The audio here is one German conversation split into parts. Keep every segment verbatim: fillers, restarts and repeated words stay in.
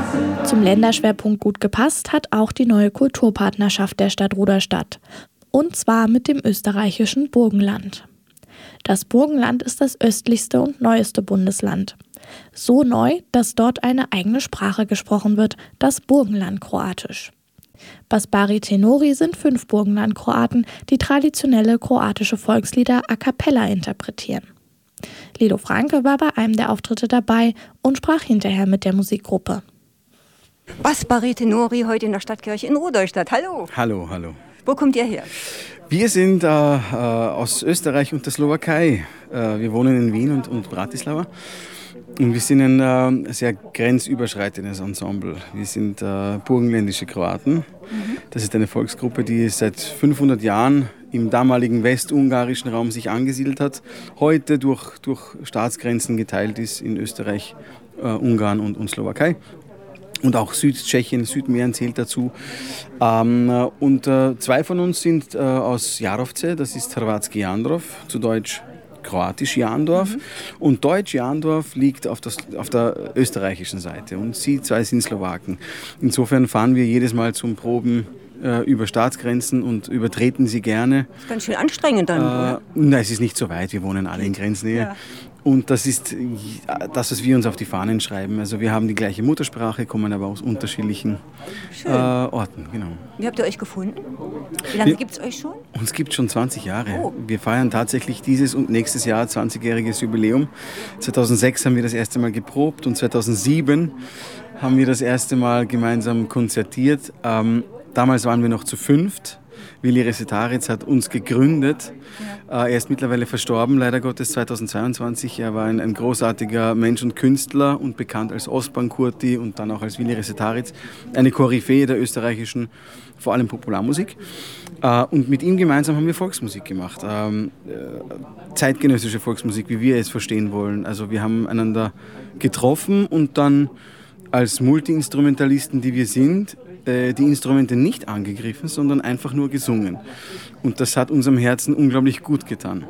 Zum Länderschwerpunkt gut gepasst hat auch die neue Kulturpartnerschaft der Stadt Rudolstadt. Und zwar mit dem österreichischen Burgenland. Das Burgenland ist das östlichste und neueste Bundesland. So neu, dass dort eine eigene Sprache gesprochen wird, das Burgenlandkroatisch. Baspari Tenori sind fünf Burgenlandkroaten, die traditionelle kroatische Volkslieder a cappella interpretieren. Lido Franke war bei einem der Auftritte dabei und sprach hinterher mit der Musikgruppe. Baspari Tenori heute in der Stadtkirche in Rudolstadt. Hallo. Hallo, hallo. Wo kommt ihr her? Wir sind äh, äh, aus Österreich und der Slowakei. Äh, wir wohnen in Wien und, und Bratislava. Und wir sind ein äh, sehr grenzüberschreitendes Ensemble. Wir sind äh, burgenländische Kroaten. Mhm. Das ist eine Volksgruppe, die seit fünfhundert Jahren im damaligen westungarischen Raum sich angesiedelt hat. Heute durch, durch Staatsgrenzen geteilt ist in Österreich, äh, Ungarn und, und Slowakei. Und auch Südtschechien, Südmähren zählt dazu. Ähm, und äh, zwei von uns sind äh, aus Jarovce, das ist Hrvatski Jandrov, zu Deutsch kroatisch Jandorf. Mhm. Und Deutsch Jandorf liegt auf, das, auf der österreichischen Seite. Und sie zwei sind Slowaken. Insofern fahren wir jedes Mal zum Proben äh, über Staatsgrenzen und übertreten sie gerne. Das ist ganz schön anstrengend dann, äh, oder? Nein, es ist nicht so weit. Wir wohnen alle in Grenznähe. Ja. Und das ist das, was wir uns auf die Fahnen schreiben. Also wir haben die gleiche Muttersprache, kommen aber aus unterschiedlichen äh, Orten. Genau. Wie habt ihr euch gefunden? Wie lange gibt es euch schon? Uns gibt schon zwanzig Jahre. Oh. Wir feiern tatsächlich dieses und nächstes Jahr zwanzigjähriges Jubiläum. zweitausendsechs haben wir das erste Mal geprobt und zweitausendsieben haben wir das erste Mal gemeinsam konzertiert. Ähm, damals waren wir noch zu fünft. Willi Resetaritz hat uns gegründet. Ja. Er ist mittlerweile verstorben, leider Gottes, zweitausendzweiundzwanzig. Er war ein, ein großartiger Mensch und Künstler und bekannt als Ostbahn Kurti und dann auch als Willi Resetaritz. Eine Koryphäe der österreichischen, vor allem Popularmusik. Und mit ihm gemeinsam haben wir Volksmusik gemacht. Zeitgenössische Volksmusik, wie wir es verstehen wollen. Also wir haben einander getroffen und dann als Multi-Instrumentalisten, die wir sind, die Instrumente nicht angegriffen, sondern einfach nur gesungen. Und das hat unserem Herzen unglaublich gut getan.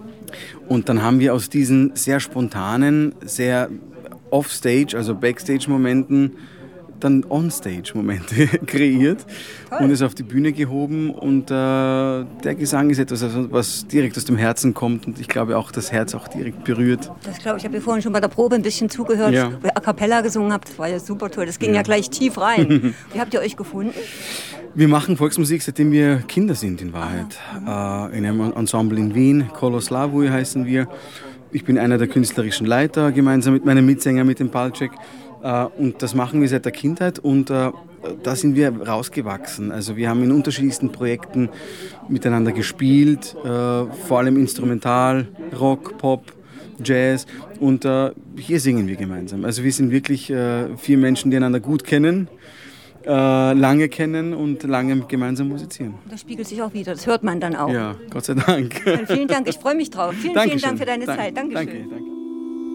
Und dann haben wir aus diesen sehr spontanen, sehr Offstage, also Backstage-Momenten, dann Onstage-Momente kreiert. Toll. Und es auf die Bühne gehoben. Und äh, der Gesang ist etwas, was direkt aus dem Herzen kommt und ich glaube auch das Herz auch direkt berührt. Das glaube ich. Ich habe mir vorhin schon bei der Probe ein bisschen zugehört, ja. Wo ihr A Cappella gesungen habt. Das war ja super toll. Das ging ja, ja gleich tief rein. Wie habt ihr euch gefunden? Wir machen Volksmusik, seitdem wir Kinder sind in Wahrheit. Ah, mhm. äh, in einem Ensemble in Wien, Koloslavui heißen wir. Ich bin einer der künstlerischen Leiter, gemeinsam mit meinem Mitsänger, mit dem Palcek. Und das machen wir seit der Kindheit und äh, da sind wir rausgewachsen. Also wir haben in unterschiedlichsten Projekten miteinander gespielt, äh, vor allem instrumental, Rock, Pop, Jazz und äh, hier singen wir gemeinsam. Also wir sind wirklich äh, vier Menschen, die einander gut kennen, äh, lange kennen und lange gemeinsam musizieren. Das spiegelt sich auch wieder, das hört man dann auch. Ja, Gott sei Dank. Vielen Dank, ich freue mich drauf. Vielen, Dankeschön. vielen Dank für deine Dank, Zeit. Dankeschön. Danke, danke.